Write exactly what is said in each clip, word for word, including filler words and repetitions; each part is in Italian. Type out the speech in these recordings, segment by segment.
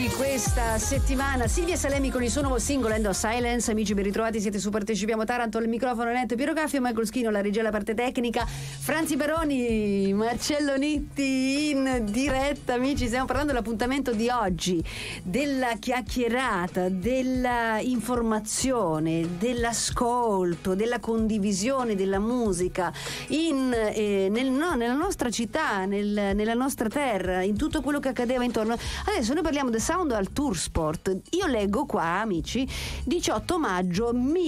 di questa settimana. Silvia Salemi con il suo nuovo singolo End of Silence. Amici, ben ritrovati, siete su Partecipiamo Taranto, al microfono Netto Piero Caffio, Michael Schino, la regia, la parte tecnica, Franzi Baroni, Marcello Nitti in diretta. Amici, stiamo parlando dell'appuntamento di oggi, della chiacchierata, della informazione, dell'ascolto, della condivisione della musica in, eh, nel, no, nella nostra città, nel, nella nostra terra, in tutto quello che accadeva intorno. Adesso noi parliamo del Sound al Toursport. Io leggo qua, amici, diciotto maggio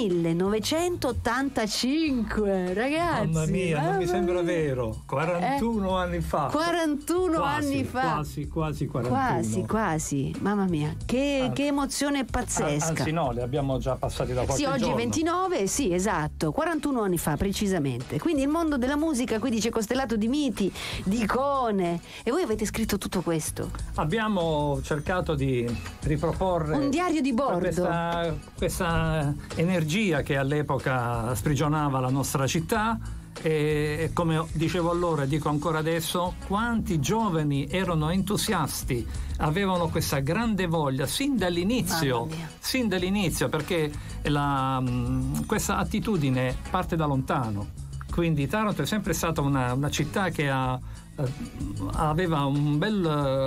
millenovecentottantacinque, ragazzi. Mamma mia, mamma non mi sembra mia. vero. quarantuno eh? anni fa. quarantuno quasi, anni fa. Quasi, quasi quarantuno. Quasi, quasi. Mamma mia, che, Anzi, che emozione pazzesca. Anzi no, li abbiamo già passati da qualche Sì, oggi giorno. è ventinove, sì, esatto, quarantuno anni fa precisamente. Quindi il mondo della musica qui dice costellato di miti, di icone. E voi avete scritto tutto questo? Abbiamo cercato di riproporre un diario di bordo. Questa, questa energia che all'epoca sprigionava la nostra città. E come dicevo allora e dico ancora adesso, quanti giovani erano entusiasti, avevano questa grande voglia sin dall'inizio, sin dall'inizio perché la, questa attitudine parte da lontano. Quindi Taranto è sempre stata una, una città che ha aveva un bel,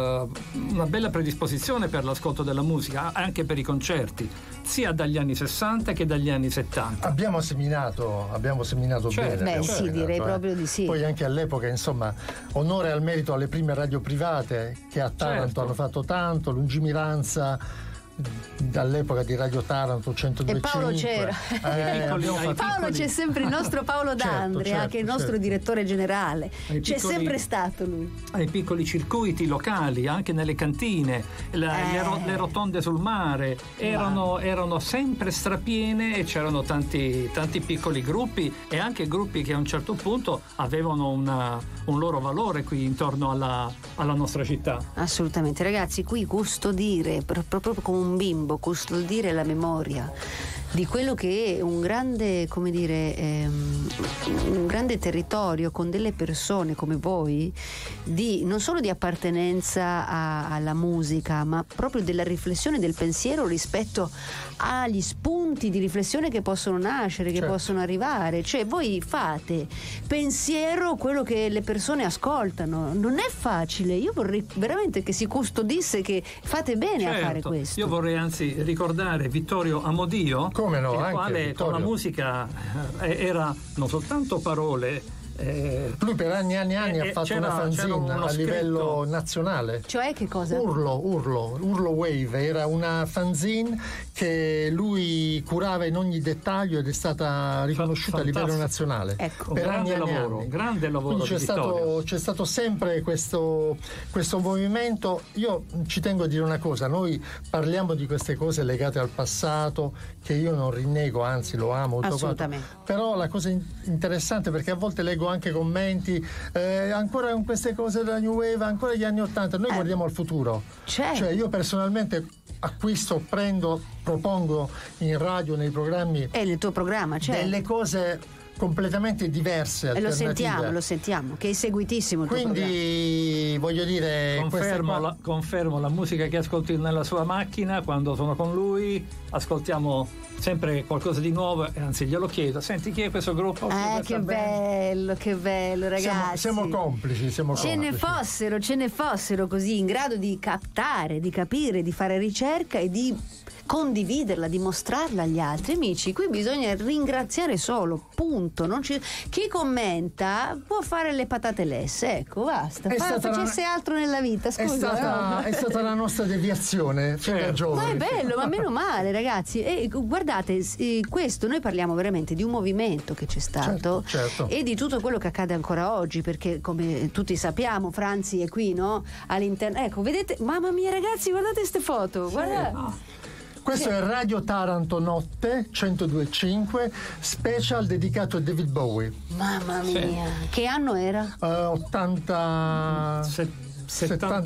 una bella predisposizione per l'ascolto della musica, anche per i concerti, sia dagli anni sessanta che dagli anni settanta. Abbiamo seminato, abbiamo seminato certo, bene. Beh, sì, seminato, direi eh. proprio di sì. Poi anche all'epoca, insomma, onore al merito alle prime radio private che a Taranto certo. hanno fatto tanto, lungimiranza dall'epoca di Radio Taranto centodue e Paolo cinque. c'era Eh, Paolo piccoli. C'è sempre il nostro Paolo D'Andrea, certo, certo, che è il nostro certo. direttore generale, Ai c'è piccoli, sempre stato lui. Ai piccoli circuiti locali, anche nelle cantine, la, eh. le, ro, le rotonde sul mare erano, wow. erano sempre strapiene e c'erano tanti, tanti piccoli gruppi e anche gruppi che a un certo punto avevano una, un loro valore qui intorno alla, alla nostra città. Assolutamente, ragazzi, qui custodire proprio come un bimbo, custodire la memoria di quello che è un grande, come dire, ehm, un grande territorio con delle persone come voi, di non solo di appartenenza a, alla musica, ma proprio della riflessione del pensiero rispetto agli spunti di riflessione che possono nascere, che certo. possono arrivare. Cioè voi fate pensiero quello che le persone ascoltano. Non è facile. Io vorrei veramente che si custodisse, che fate bene certo. a fare questo. Io vorrei anzi ricordare Vittorio Amodio, come no, il anche quale Vittorio. con la musica eh, era non soltanto parole. Eh, Lui per anni e anni e anni eh, ha fatto c'era, una fanzine uno a scritto. livello nazionale. Cioè che cosa? Urlo, Urlo, Urlo Wave, era una fanzine che lui curava in ogni dettaglio ed è stata riconosciuta Fantastico. a livello nazionale. Ecco. Per Un anni e grande anni e lavoro, anni. grande lavoro Quindi c'è di stato, Vittorio. c'è stato sempre questo, questo movimento. Io ci tengo a dire una cosa, noi parliamo di queste cose legate al passato che io non rinnego, anzi lo amo tutto assolutamente quanto. Però la cosa in- interessante, perché a volte leggo anche commenti eh, ancora con queste cose della New Wave, ancora gli anni Ottanta, noi Eh. guardiamo al futuro. Certo. Cioè io personalmente acquisto, prendo, propongo in radio, nei programmi È nel tuo programma, cioè. delle cose completamente diverse, E lo alternative. sentiamo, lo sentiamo, che è seguitissimo il tuo programma. Quindi voglio dire, queste Confermo qua- la, confermo la musica che ascolti nella sua macchina quando sono con lui, ascoltiamo sempre qualcosa di nuovo, e anzi glielo chiedo, senti chi è questo gruppo? Chi è Eh, questa che band? bello, che bello, ragazzi. siamo, siamo complici, siamo Ce ne complici. fossero, ce ne fossero così in grado di captare, di capire, di fare ricerca e di condividerla, dimostrarla agli altri. Amici, qui bisogna ringraziare solo, punto. Non ci... Chi commenta può fare le patate lesse, ecco, basta. È Fa, stata facesse la- altro nella vita, scusa. È stata, no? è stata la nostra deviazione fin da Certo. giovani. Ma è bello, ma meno male, ragazzi. E guardate, eh, questo noi parliamo veramente di un movimento che c'è stato, Certo, certo. e di tutto quello che accade ancora oggi, perché come tutti sappiamo, Franzi è qui, no? All'interno. Ecco, vedete, mamma mia, ragazzi, guardate queste foto. Guarda. Questo è Radio Taranto Notte centodue e cinque, special dedicato a David Bowie. Mamma mia. Che anno era? Uh, ottanta Se- settantotto